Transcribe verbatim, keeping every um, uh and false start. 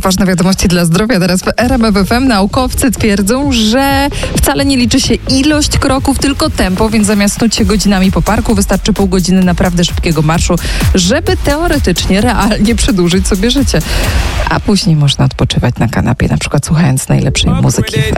ważne wiadomości dla zdrowia. Teraz w R M F F M naukowcy twierdzą, że wcale nie liczy się ilość kroków, tylko tempo, więc zamiast snuć się godzinami po parku, wystarczy pół godziny naprawdę szybkiego marszu, żeby teoretycznie, realnie przedłużyć sobie życie. A później można odpoczywać na kanapie, na przykład słuchając najlepszej muzyki w